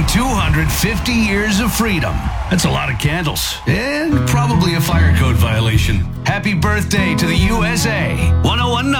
celebrating 250 years of freedom. That's a lot of candles. And probably a fire code violation. Happy birthday to the USA. 1019